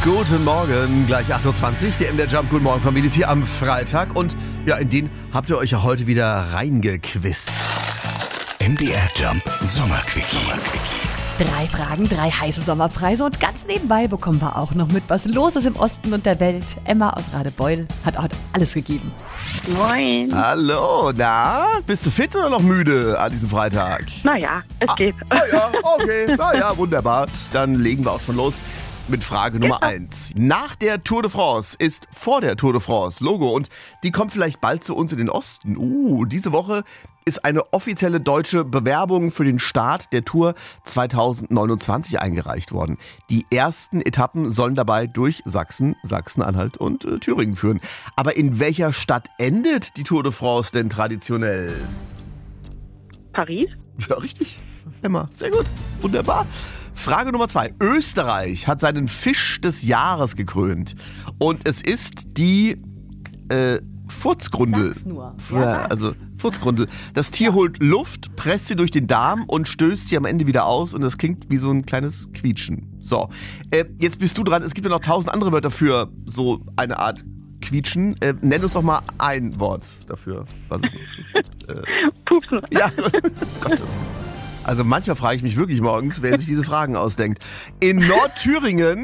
Guten Morgen, gleich 8.20 Uhr, der MDR Jump Guten Morgen Familie ist hier am Freitag und ja, in den habt ihr euch ja heute wieder reingequizt. MDR Jump Sommerquickie. 3 Fragen, 3 heiße Sommerpreise und ganz nebenbei bekommen wir auch noch mit, was los ist im Osten und der Welt. Emma aus Radebeul hat heute alles gegeben. Moin. Hallo, na, bist du fit oder noch müde an diesem Freitag? Naja, es geht. Ja, okay, naja, wunderbar. Dann legen wir auch schon los mit Frage Nummer 1. Nach der Tour de France ist vor der Tour de France Logo und die kommt vielleicht bald zu uns in den Osten. Diese Woche ist eine offizielle deutsche Bewerbung für den Start der Tour 2029 eingereicht worden. Die ersten Etappen sollen dabei durch Sachsen, Sachsen-Anhalt und Thüringen führen. Aber in welcher Stadt endet die Tour de France denn traditionell? Paris? Ja, richtig. Emma, sehr gut. Wunderbar. Frage Nummer 2. Österreich hat seinen Fisch des Jahres gekrönt. Und es ist die Furzgrundel. Sag's nur. Ja, also Furzgrundel. Das Tier holt Luft, presst sie durch den Darm und stößt sie am Ende wieder aus. Und das klingt wie so ein kleines Quietschen. So, jetzt bist du dran. Es gibt ja noch 1000 andere Wörter für so eine Art Quietschen. Nenn uns doch mal ein Wort dafür. Was ist das? Pupsen. Ja, Gottes. Also manchmal frage ich mich wirklich morgens, wer sich diese Fragen ausdenkt. In Nordthüringen,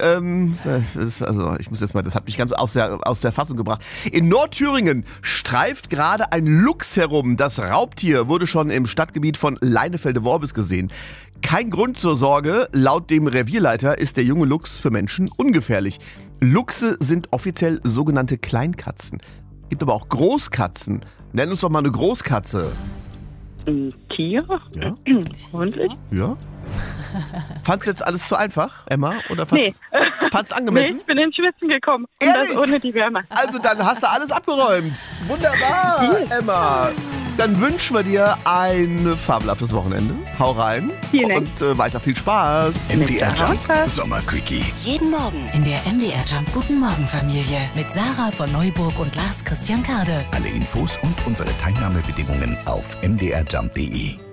ich muss jetzt mal, das hat mich ganz aus der Fassung gebracht. In Nordthüringen streift gerade ein Luchs herum. Das Raubtier wurde schon im Stadtgebiet von Leinefelde-Worbis gesehen. Kein Grund zur Sorge, laut dem Revierleiter ist der junge Luchs für Menschen ungefährlich. Luchse sind offiziell sogenannte Kleinkatzen. Gibt aber auch Großkatzen. Nenn uns doch mal eine Großkatze. Ein Tier? Ja? Ordentlich? Ja? Fandst du jetzt alles zu einfach, Emma? Oder fandst du angemessen? Nee, ich bin ins Schwitzen gekommen. Und Ehrlich? das ohne die Wärme. Also dann hast du alles abgeräumt. Wunderbar, Emma. Dann wünschen wir dir ein fabelhaftes Wochenende. Hau rein. Vielen Dank. Und weiter viel Spaß. MDR Jump Danke. Sommerquickie. Jeden Morgen in der MDR Jump Guten Morgen Familie mit Sarah von Neuburg und Lars Christian Kade. Alle Infos und unsere Teilnahmebedingungen auf mdrjump.de.